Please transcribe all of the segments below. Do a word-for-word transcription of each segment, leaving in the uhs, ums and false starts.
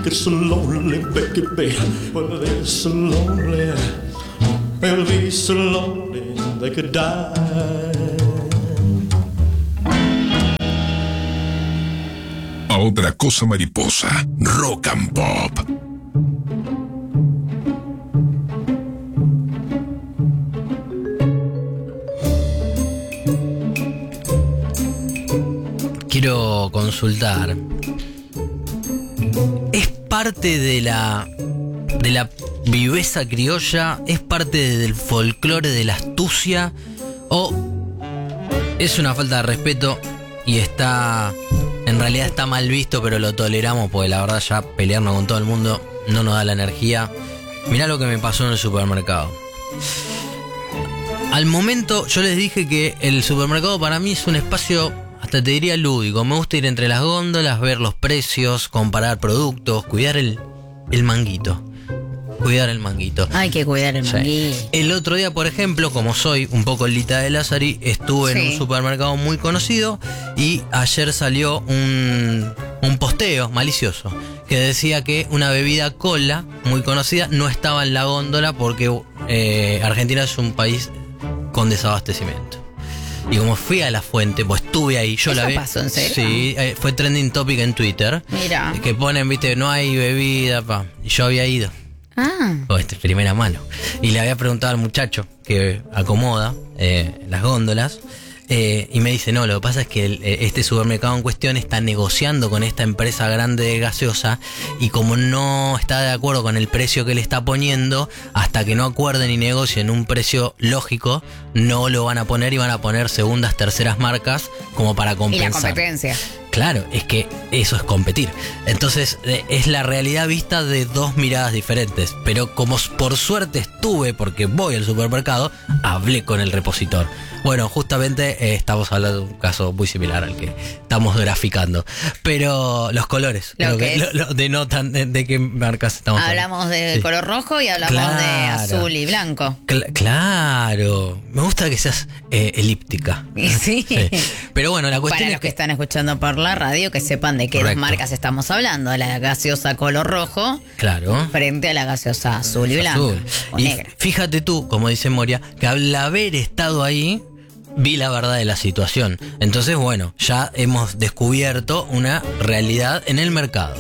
get so lonely, baby. Well, they're so lonely. They'll be so lonely they could die. A otra cosa mariposa, rock and pop. Quiero consultar. ¿Es parte de la de la viveza criolla? ¿Es parte del folclore, de la astucia? ¿O es una falta de respeto y está, en realidad está mal visto, pero lo toleramos porque la verdad ya pelearnos con todo el mundo no nos da la energía? Mirá lo que me pasó en el supermercado. Al momento yo les dije que el supermercado para mí es un espacio, hasta te diría lúdico. Me gusta ir entre las góndolas, ver los precios, comparar productos, cuidar el, el manguito. Cuidar el manguito. Hay que cuidar el Sí. manguito. El otro día, por ejemplo, como soy un poco Lita de Lázari, estuve Sí. en un supermercado muy conocido y ayer salió un, un posteo malicioso que decía que una bebida cola muy conocida no estaba en la góndola porque eh, Argentina es un país con desabastecimiento. Y como fui a la fuente, pues estuve ahí, yo ¿Eso la vi. pasó, en serio? Sí, eh, fue trending topic en Twitter. Mira. Que ponen, viste, no hay bebida, pa. Y yo había ido. Ah. Oh, este, primera mano. Y le había preguntado al muchacho que acomoda eh, las góndolas. Eh, y me dice, no, lo que pasa es que el, eh, este supermercado en cuestión está negociando con esta empresa grande de gaseosa y como no está de acuerdo con el precio que le está poniendo, hasta que no acuerden y negocien un precio lógico, no lo van a poner y van a poner segundas, terceras marcas como para Y compensar. la competencia. Claro, es que eso es competir. Entonces eh, es la realidad vista de dos miradas diferentes. Pero como s- por suerte estuve, porque voy al supermercado, hablé con el repositor. Bueno, justamente eh, estamos hablando de un caso muy similar al que estamos graficando. Pero los colores, Lo creo que que es- lo, lo denotan de, de qué marcas estamos hablando. Hablamos de Sí. color rojo y hablamos de Claro. azul y blanco. Cl- claro, me gusta que seas eh, elíptica. Y sí. Pero bueno, la cuestión Para es los que están escuchando por la radio, que sepan de qué Correcto. dos marcas estamos hablando. La gaseosa color rojo Claro. frente a la gaseosa azul y blanca. Azul. O Y negra. fíjate tú, como dice Moria, que al haber estado ahí, vi la verdad de la situación. Entonces, bueno, ya hemos descubierto una realidad en el mercado.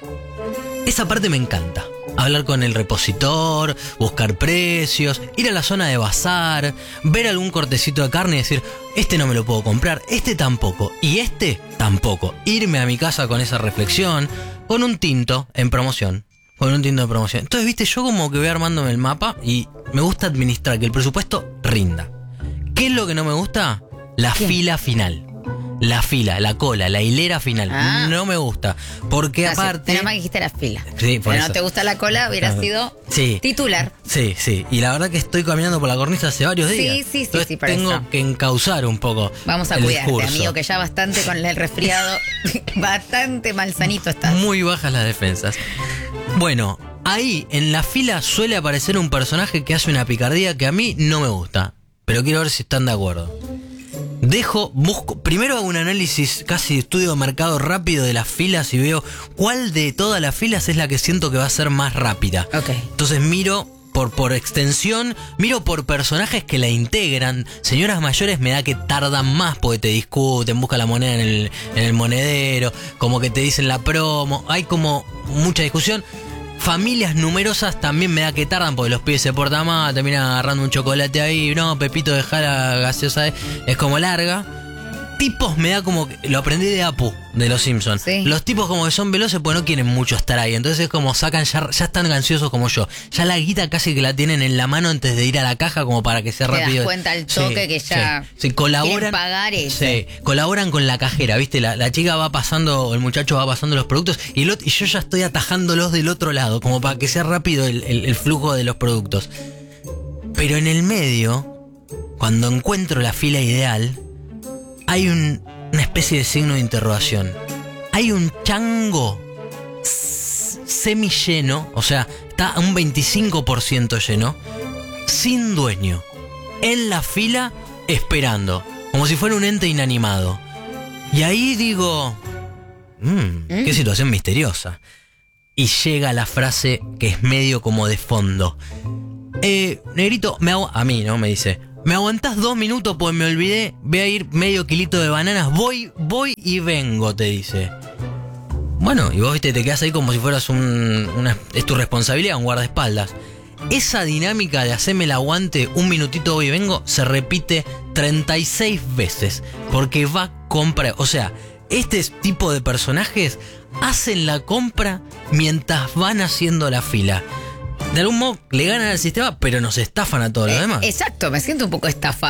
Esa parte me encanta. Hablar con el repositor, buscar precios, ir a la zona de bazar, ver algún cortecito de carne y decir, este no me lo puedo comprar, este tampoco, y este tampoco. Irme a mi casa con esa reflexión, con un tinto en promoción. Con un tinto de promoción. Entonces, viste, yo como que voy armándome el mapa y me gusta administrar que el presupuesto rinda. ¿Qué es lo que no me gusta? La ¿Qué? fila final. La fila, la cola, la hilera final. Ah. No me gusta. Porque Ah, sí, aparte... Nada más dijiste la fila. Sí, por Pero eso. no te gusta la cola, hubiera Claro. sido Sí. titular. Sí, sí. Y la verdad que estoy caminando por la cornisa hace varios Sí, días. sí, sí, Entonces sí, por tengo eso. que encauzar un poco. Vamos a el cuidarte, discurso. amigo, que ya bastante con el resfriado, bastante malsanito estás. Muy bajas las defensas. Bueno, ahí en la fila suele aparecer un personaje que hace una picardía que a mí no me gusta. Pero quiero ver si están de acuerdo. Dejo, busco, primero hago un análisis casi de estudio de mercado rápido de las filas y veo cuál de todas las filas es la que siento que va a ser más rápida. Ok. Entonces miro por, por extensión, miro por personajes que la integran. Señoras mayores me da que tardan más porque te discuten, buscan la moneda en el, en el monedero, como que te dicen la promo, hay como mucha discusión. Familias numerosas también me da que tardan porque los pibes se portan mal, terminan agarrando un chocolate ahí, no, Pepito, deja la gaseosa, es como larga. Tipos me da como que, lo aprendí de Apu, de los Simpsons. Sí. Los tipos como que son veloces pues no quieren mucho estar ahí, entonces es como sacan, ya, ya están ansiosos como yo. Ya la guita casi que la tienen en la mano antes de ir a la caja como para que sea Te das rápido. cuenta al toque que ya sí, sí, colaboran, quieren pagar eso. Sí, colaboran con la cajera, ¿viste? La, la chica va pasando, o el muchacho va pasando los productos y, el ot- y yo ya estoy atajándolos del otro lado, como para que sea rápido el, el- el flujo de los productos. Pero en el medio, cuando encuentro la fila ideal, hay un, una especie de signo de interrogación. Hay un chango s- semilleno, o sea, está a un veinticinco por ciento lleno, sin dueño, en la fila esperando, como si fuera un ente inanimado. Y ahí digo, mmm, qué situación misteriosa. y llega la frase que es medio como de fondo. Eh, negrito, me agu- a mí, ¿no? Me dice, ¿me aguantás dos minutos? Pues me olvidé, voy a ir medio kilito de bananas, voy, voy y vengo, te dice. Bueno, y vos viste, te quedás ahí como si fueras un... Una, es tu responsabilidad, un guardaespaldas. Esa dinámica de hacerme el aguante, un minutito voy y vengo, se repite treinta y seis veces. Porque va a comprar, o sea, este tipo de personajes hacen la compra mientras van haciendo la fila. De algún modo le ganan al sistema, pero nos estafan a todos los Eh, demás. Exacto, me siento un poco estafada.